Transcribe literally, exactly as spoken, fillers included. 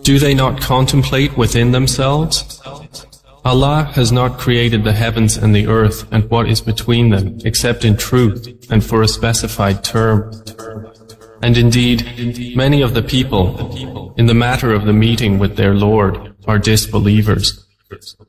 Do they not contemplate within themselves? Allah has not created the heavens and the earth and what is between them except in truth and for a specified term. And indeed, many of the people, in the matter of the meeting with their Lord, are disbelievers.